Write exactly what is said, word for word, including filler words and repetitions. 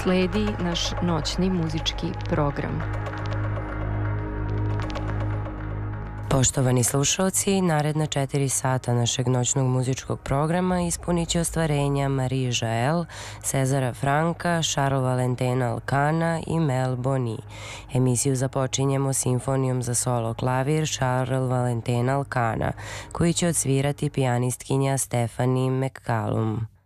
sledi naš noćni muzički program. Poštovani slušalci, naredna četiri sata našeg noćnog muzičkog programa ispunit će ostvarenja Marie Jael, Cezara Franka, Charles Valentena Alcana i Mel Boni. Emisiju započinjemo simfonijom za solo klavir Charles Valentena Alcana, koji će odsvirati pijanistkinja Stephanie McCallum.